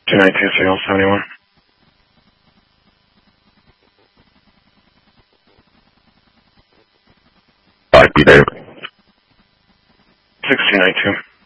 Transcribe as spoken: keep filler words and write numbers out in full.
two nine two three seven one. Five P Dave. six two nine two.